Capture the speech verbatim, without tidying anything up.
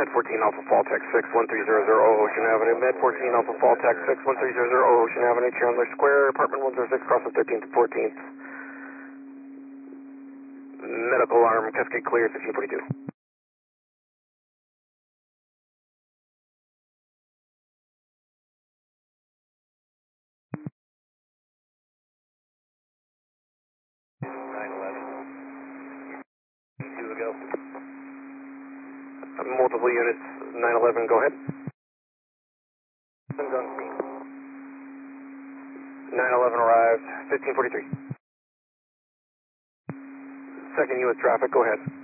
Med fourteen Alpha Fall Tech six one three zero zero Ocean Avenue. Med fourteen Alpha Fall Tech six one three zero zero Ocean Avenue. Chandler Square, apartment one zero six, cross the thirteenth to fourteenth. Medical alarm, cascade clear, sixteen forty-two. nine eleven. Two to go. Multiple units, nine eleven, go ahead. nine eleven arrived, fifteen forty-three. Second U S traffic, go ahead.